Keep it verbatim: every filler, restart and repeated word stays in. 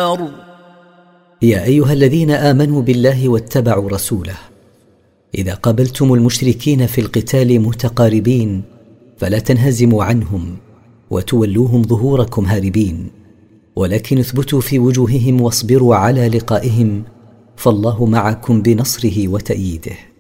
أكبر. يا أيها الذين آمنوا بالله واتبعوا رسوله، إذا قابلتم المشركين في القتال متقاربين فلا تنهزموا عنهم وتولوهم ظهوركم هاربين، ولكن اثبتوا في وجوههم واصبروا على لقائهم، فالله معكم بنصره وتأييده.